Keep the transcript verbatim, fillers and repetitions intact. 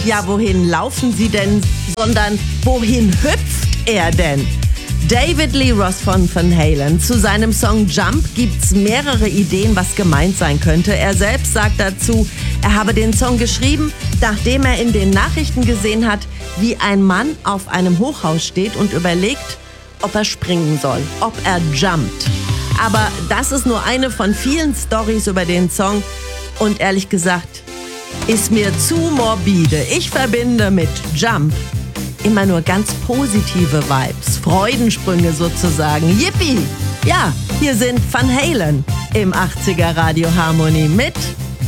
ja, wohin laufen sie denn, sondern wohin hüpft er denn? David Lee Roth von Van Halen. Zu seinem Song Jump gibt's mehrere Ideen, was gemeint sein könnte. Er selbst sagt dazu, er habe den Song geschrieben, nachdem er in den Nachrichten gesehen hat, wie ein Mann auf einem Hochhaus steht und überlegt, ob er springen soll, ob er jumpt. Aber das ist nur eine von vielen Storys über den Song und ehrlich gesagt, ist mir zu morbide. Ich verbinde mit Jump immer nur ganz positive Vibes, Freudensprünge sozusagen. Yippie! Ja, hier sind Van Halen im achtziger Radio Harmonie mit